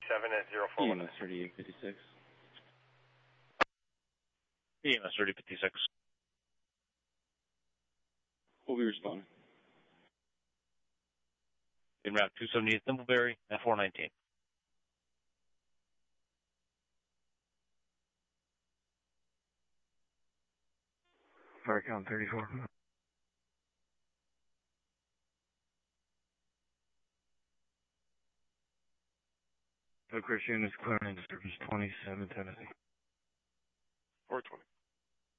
7 at 0419. EMS 3856. EMS 3056. We'll be responding. In Route 278 Thimbleberry at 419. Fire count 34. So Christian is clearing disturbance 27 Tennessee. 420.